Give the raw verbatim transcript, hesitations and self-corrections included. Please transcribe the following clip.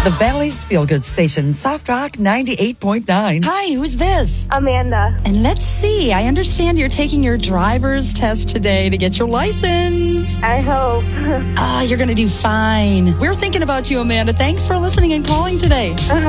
The Valley's Feel Good Station, Soft Rock ninety-eight point nine. Hi, who's this? Amanda. And let's see, I understand you're taking your driver's test today to get your license. I hope. Ah, you're going to do fine. We're thinking about you, Amanda. Thanks for listening and calling today.